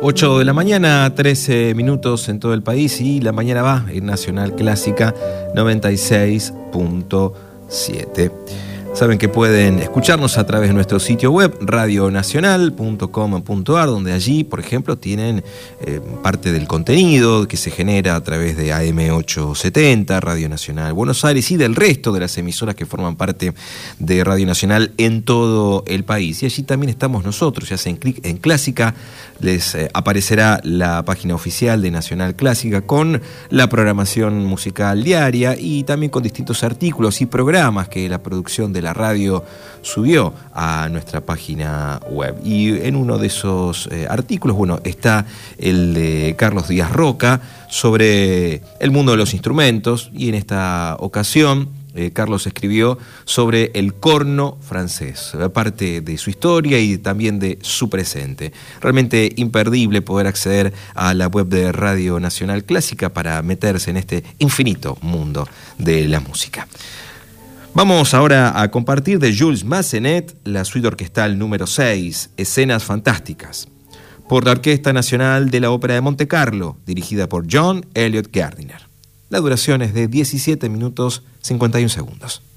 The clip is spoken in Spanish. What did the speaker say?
8 de la mañana, 13 minutos en todo el país, y la mañana va en Nacional Clásica 96.7. Saben que pueden escucharnos a través de nuestro sitio web radionacional.com.ar, donde allí, por ejemplo, tienen parte del contenido que se genera a través de AM870, Radio Nacional Buenos Aires, y del resto de las emisoras que forman parte de Radio Nacional en todo el país. Y allí también estamos nosotros. Si hacen clic en Clásica, les aparecerá la página oficial de Nacional Clásica con la programación musical diaria y también con distintos artículos y programas que la producción de la radio subió a nuestra página web. Y en uno de esos artículos, está el de Carlos Díaz Roca sobre el mundo de los instrumentos, y en esta ocasión Carlos escribió sobre el corno francés, parte de su historia y también de su presente. Realmente imperdible poder acceder a la web de Radio Nacional Clásica para meterse en este infinito mundo de la música. Vamos ahora a compartir de Jules Massenet la suite orquestal número 6, Escenas Fantásticas, por la Orquesta Nacional de la Ópera de Monte Carlo, dirigida por John Elliott Gardiner. La duración es de 17 minutos 51 segundos.